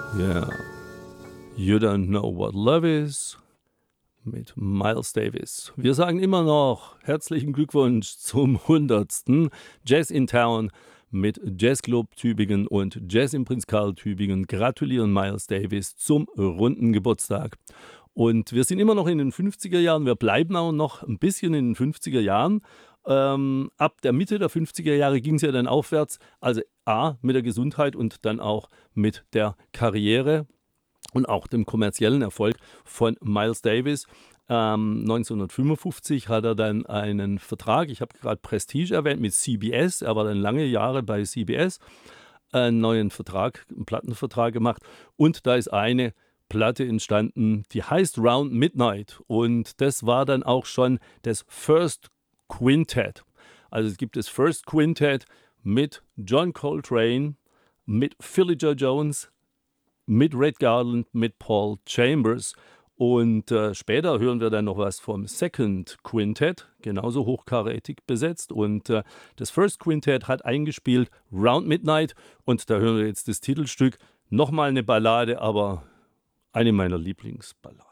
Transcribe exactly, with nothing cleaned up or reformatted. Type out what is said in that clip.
Ja, You Don't Know What Love Is mit Miles Davis. Wir sagen immer noch herzlichen Glückwunsch zum hundertsten Jazz in Town mit Jazzclub Tübingen und Jazz im Prinz Karl Tübingen. Gratulieren Miles Davis zum runden Geburtstag. Und wir sind immer noch in den fünfziger Jahren, wir bleiben auch noch ein bisschen in den fünfziger Jahren. Ähm, ab der Mitte der fünfziger Jahre ging es ja dann aufwärts, also A, mit der Gesundheit und dann auch mit der Karriere und auch dem kommerziellen Erfolg von Miles Davis. Ähm, neunzehnhundertfünfundfünfzig hat er dann einen Vertrag, ich habe gerade Prestige erwähnt, mit C B S. Er war dann lange Jahre bei C B S, einen neuen Vertrag, einen Plattenvertrag gemacht. Und da ist eine Platte entstanden, die heißt Round Midnight. Und das war dann auch schon das First Quintet. Also es gibt das First Quintet mit John Coltrane, mit Philly Joe Jones, mit Red Garland, mit Paul Chambers. Und äh, später hören wir dann noch was vom Second Quintet, genauso hochkarätig besetzt. Und äh, das First Quintet hat eingespielt Round Midnight. Und da hören wir jetzt das Titelstück. Nochmal eine Ballade, aber eine meiner Lieblingsballaden.